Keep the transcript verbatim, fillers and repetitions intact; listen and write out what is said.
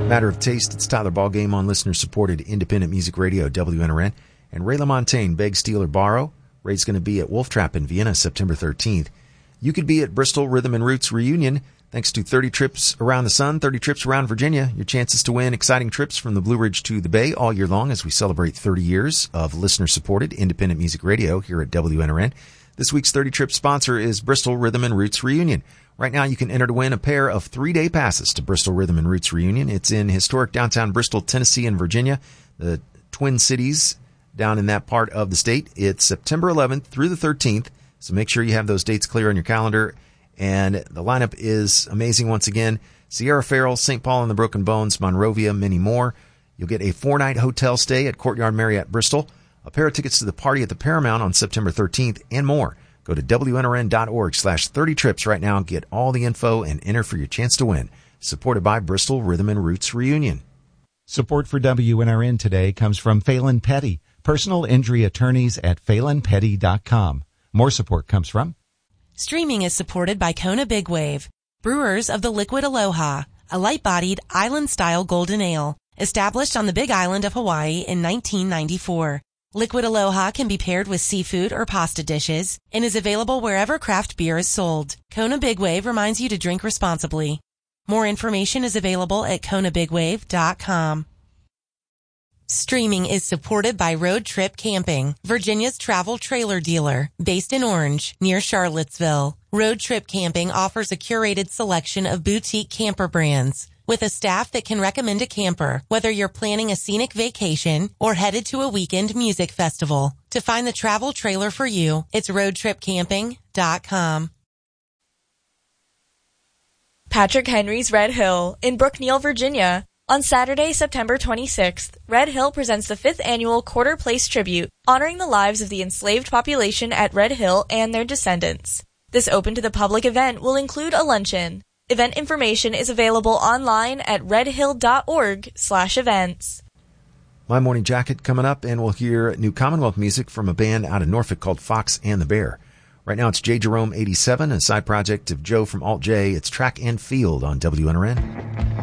Matter of taste, it's Tyler Ballgame on listener-supported independent music radio, W N R N. And Ray LaMontagne, Beg, Steal, or Borrow. Ray's going to be at Wolf Trap in Vienna September thirteenth. You could be at Bristol Rhythm and Roots Reunion. Thanks to thirty trips around the sun, thirty trips around Virginia. Your chances to win exciting trips from the Blue Ridge to the Bay all year long as we celebrate thirty years of listener-supported independent music radio here at W N R N. This week's thirty trip sponsor is Bristol Rhythm and Roots Reunion. Right now, you can enter to win a pair of three-day passes to Bristol Rhythm and Roots Reunion. It's in historic downtown Bristol, Tennessee, and Virginia, the Twin Cities down in that part of the state. It's September eleventh through the thirteenth, so make sure you have those dates clear on your calendar. And the lineup is amazing once again. Sierra Farrell, Saint Paul and the Broken Bones, Monrovia, many more. You'll get a four-night hotel stay at Courtyard Marriott Bristol, a pair of tickets to the party at the Paramount on September thirteenth, and more. Go to W N R N dot org slash thirty trips right now. Get all the info and enter for your chance to win. Supported by Bristol Rhythm and Roots Reunion. Support for W N R N today comes from Phelan Petty, personal injury attorneys at phelan petty dot com. More support comes from Streaming is supported by Kona Big Wave, brewers of the Liquid Aloha, a light-bodied, island-style golden ale, established on the Big Island of Hawaii in nineteen ninety-four. Liquid Aloha can be paired with seafood or pasta dishes and is available wherever craft beer is sold. Kona Big Wave reminds you to drink responsibly. More information is available at kona big wave dot com. Streaming is supported by Road Trip Camping, Virginia's travel trailer dealer, based in Orange, near Charlottesville. Road Trip Camping offers a curated selection of boutique camper brands, with a staff that can recommend a camper, whether you're planning a scenic vacation or headed to a weekend music festival. To find the travel trailer for you, it's road trip camping dot com. Patrick Henry's Red Hill in Brookneal, Virginia. On Saturday, September twenty-sixth, Red Hill presents the fifth annual Quarter Place Tribute, honoring the lives of the enslaved population at Red Hill and their descendants. This open-to-the-public event will include a luncheon. Event information is available online at redhill dot org slash events. My Morning Jacket coming up, and we'll hear new Commonwealth music from a band out of Norfolk called Fox and the Bear. Right now it's J. Jerome eighty-seven, a side project of Joe from Alt J. It's Track and Field on W N R N.